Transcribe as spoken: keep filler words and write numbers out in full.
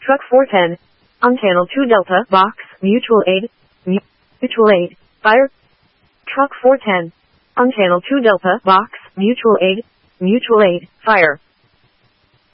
Truck four ten. On channel two Delta, box, mutual aid, mu- mutual aid, fire. Truck four ten. On channel two Delta, box, mutual aid, mutual aid, fire.